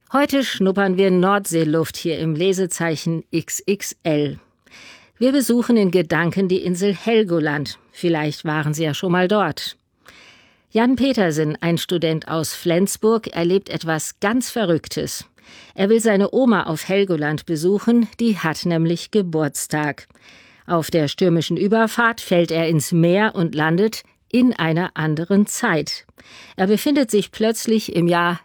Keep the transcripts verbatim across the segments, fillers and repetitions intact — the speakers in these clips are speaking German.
Heute schnuppern wir Nordseeluft hier im Lesezeichen X X L. Wir besuchen in Gedanken die Insel Helgoland. Vielleicht waren Sie ja schon mal dort. Jan Petersen, ein Student aus Flensburg, erlebt etwas ganz Verrücktes. Er will seine Oma auf Helgoland besuchen, die hat nämlich Geburtstag. Auf der stürmischen Überfahrt fällt er ins Meer und landet in einer anderen Zeit. Er befindet sich plötzlich im Jahr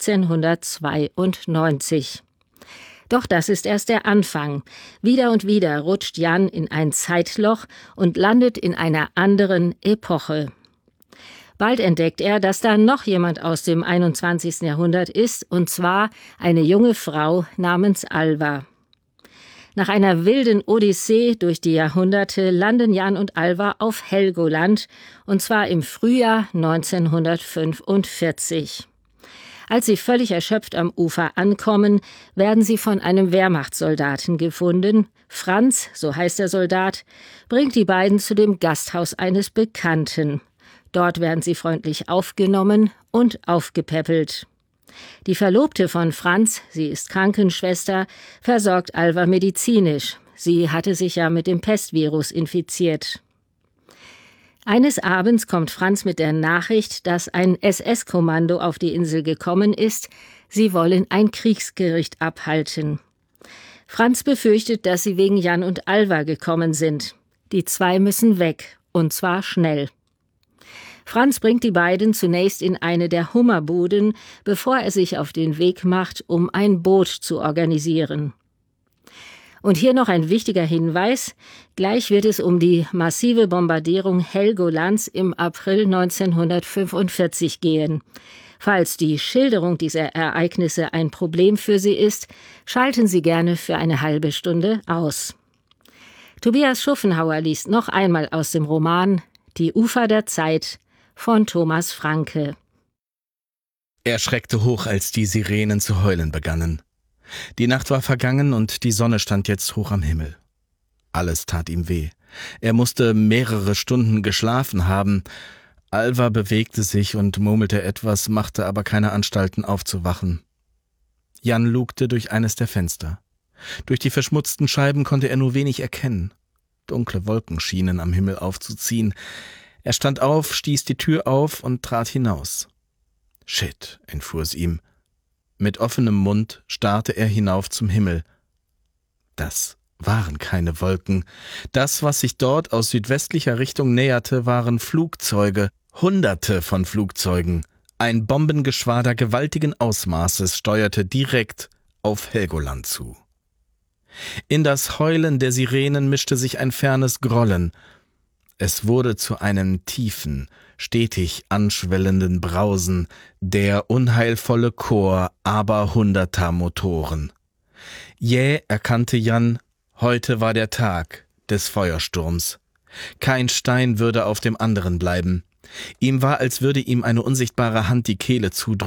siebzehnhundertzweiundneunzig. Doch das ist erst der Anfang. Wieder und wieder rutscht Jan in ein Zeitloch und landet in einer anderen Epoche. Bald entdeckt er, dass da noch jemand aus dem einundzwanzigsten Jahrhundert ist, und zwar eine junge Frau namens Alva. Nach einer wilden Odyssee durch die Jahrhunderte landen Jan und Alva auf Helgoland, und zwar im Frühjahr neunzehnhundertfünfundvierzig. Als sie völlig erschöpft am Ufer ankommen, werden sie von einem Wehrmachtssoldaten gefunden. Franz, so heißt der Soldat, bringt die beiden zu dem Gasthaus eines Bekannten. Dort werden sie freundlich aufgenommen und aufgepäppelt. Die Verlobte von Franz, sie ist Krankenschwester, versorgt Alva medizinisch. Sie hatte sich ja mit dem Pestvirus infiziert. Eines Abends kommt Franz mit der Nachricht, dass ein S S-Kommando auf die Insel gekommen ist. Sie wollen ein Kriegsgericht abhalten. Franz befürchtet, dass sie wegen Jan und Alva gekommen sind. Die zwei müssen weg, und zwar schnell. Franz bringt die beiden zunächst in eine der Hummerbuden, bevor er sich auf den Weg macht, um ein Boot zu organisieren. Und hier noch ein wichtiger Hinweis. Gleich wird es um die massive Bombardierung Helgolands im April neunzehnhundertfünfundvierzig gehen. Falls die Schilderung dieser Ereignisse ein Problem für Sie ist, schalten Sie gerne für eine halbe Stunde aus. Tobias Schuffenhauer liest noch einmal aus dem Roman Die Ufer der Zeit von Thomas Franke. Er schreckte hoch, als die Sirenen zu heulen begannen. Die Nacht war vergangen und die Sonne stand jetzt hoch am Himmel. Alles tat ihm weh. Er musste mehrere Stunden geschlafen haben. Alva bewegte sich und murmelte etwas, machte aber keine Anstalten aufzuwachen. Jan lugte durch eines der Fenster. Durch die verschmutzten Scheiben konnte er nur wenig erkennen. Dunkle Wolken schienen am Himmel aufzuziehen. Er stand auf, stieß die Tür auf und trat hinaus. Shit, entfuhr es ihm. Mit offenem Mund starrte er hinauf zum Himmel. Das waren keine Wolken. Das, was sich dort aus südwestlicher Richtung näherte, waren Flugzeuge, Hunderte von Flugzeugen. Ein Bombengeschwader gewaltigen Ausmaßes steuerte direkt auf Helgoland zu. In das Heulen der Sirenen mischte sich ein fernes Grollen. Es wurde zu einem tiefen, stetig anschwellenden Brausen, der unheilvolle Chor aberhunderter Motoren. Jäh erkannte Jan, heute war der Tag des Feuersturms. Kein Stein würde auf dem anderen bleiben. Ihm war, als würde ihm eine unsichtbare Hand die Kehle zudrücken.